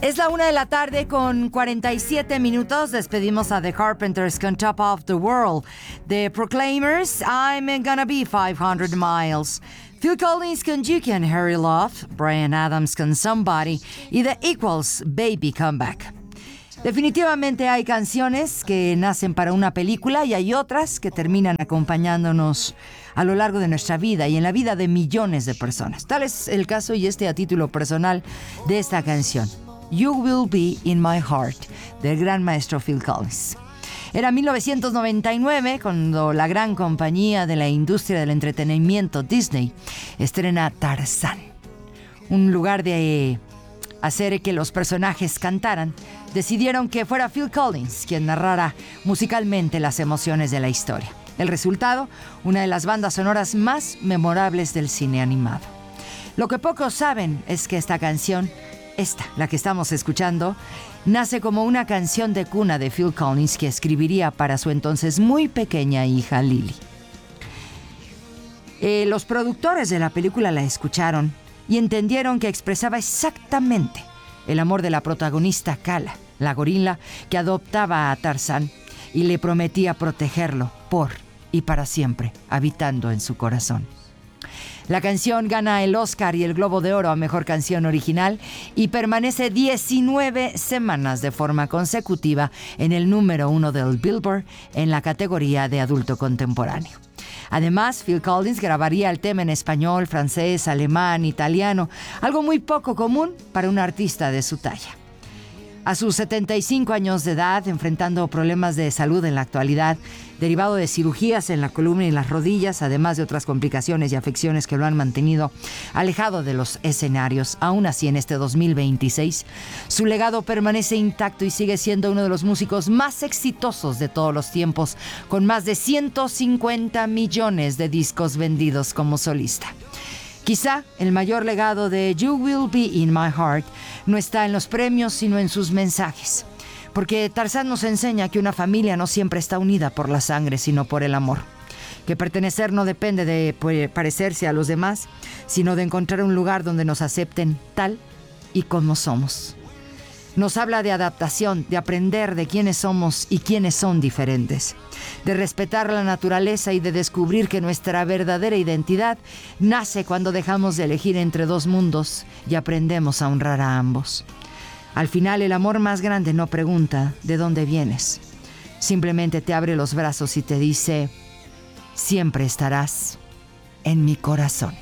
Es la 1:47 con 47 minutos. Despedimos a The Carpenters con Top of the World. The Proclaimers, I'm Gonna Be 500 Miles. Phil Collins con You Can Hurry Love. Bryan Adams con Somebody. Y The Equals, Baby Come Back. Definitivamente hay canciones que nacen para una película y hay otras que terminan acompañándonos a lo largo de nuestra vida y en la vida de millones de personas. Tal es el caso y a título personal de esta canción, You Will Be in My Heart, del gran maestro Phil Collins. Era 1999 cuando la gran compañía de la industria del entretenimiento Disney estrena Tarzán. Un lugar de hacer que los personajes cantaran, decidieron que fuera Phil Collins quien narrara musicalmente las emociones de la historia. El resultado, una de las bandas sonoras más memorables del cine animado. Lo que pocos saben es que esta canción, la que estamos escuchando, nace como una canción de cuna de Phil Collins que escribiría para su entonces muy pequeña hija Lily. Los productores de la película la escucharon y entendieron que expresaba exactamente el amor de la protagonista Kala, la gorila que adoptaba a Tarzán y le prometía protegerlo por y para siempre, habitando en su corazón. La canción gana el Oscar y el Globo de Oro a Mejor Canción Original y permanece 19 semanas de forma consecutiva en el número 1 del Billboard en la categoría de adulto contemporáneo. Además, Phil Collins grabaría el tema en español, francés, alemán, italiano, algo muy poco común para un artista de su talla. A sus 75 años de edad, enfrentando problemas de salud en la actualidad, derivado de cirugías en la columna y las rodillas, además de otras complicaciones y afecciones que lo han mantenido alejado de los escenarios, aún así en este 2026, su legado permanece intacto y sigue siendo uno de los músicos más exitosos de todos los tiempos, con más de 150 millones de discos vendidos como solista. Quizá el mayor legado de You Will Be in My Heart no está en los premios, sino en sus mensajes. Porque Tarzán nos enseña que una familia no siempre está unida por la sangre, sino por el amor. Que pertenecer no depende de parecerse a los demás, sino de encontrar un lugar donde nos acepten tal y como somos. Nos habla de adaptación, de aprender de quiénes somos y quiénes son diferentes, de respetar la naturaleza y de descubrir que nuestra verdadera identidad nace cuando dejamos de elegir entre dos mundos y aprendemos a honrar a ambos. Al final, el amor más grande no pregunta de dónde vienes, simplemente te abre los brazos y te dice: siempre estarás en mi corazón.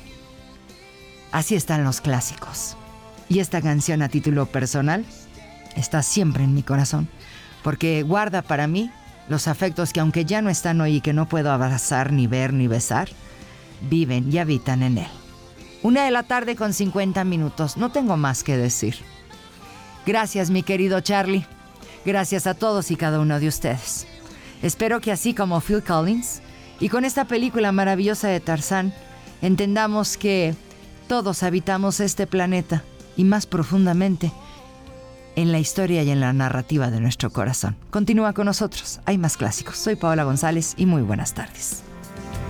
Así están los clásicos. Y esta canción a título personal está siempre en mi corazón, porque guarda para mí los afectos que, aunque ya no están hoy y que no puedo abrazar, ni ver, ni besar, viven y habitan en él. 1:00 con 50 minutos. No tengo más que decir. Gracias, mi querido Charlie. Gracias a todos y cada uno de ustedes. Espero que así como Phil Collins y con esta película maravillosa de Tarzán, entendamos que todos habitamos este planeta y más profundamente en la historia y en la narrativa de nuestro corazón. Continúa con nosotros, hay más clásicos. Soy Paola González y muy buenas tardes.